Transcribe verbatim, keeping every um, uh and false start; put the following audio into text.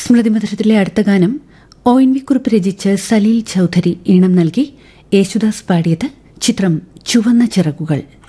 സ്മൃതിമധുരത്തിലെ അടുത്ത ഗാനം O N V കുറിപ്പ് രചിച്ച് സലീൽ ചൌധരി ഈണം നൽകി യേശുദാസ് പാടിയത്. ചിത്രം ചുവന്ന ചിറകുകൾ.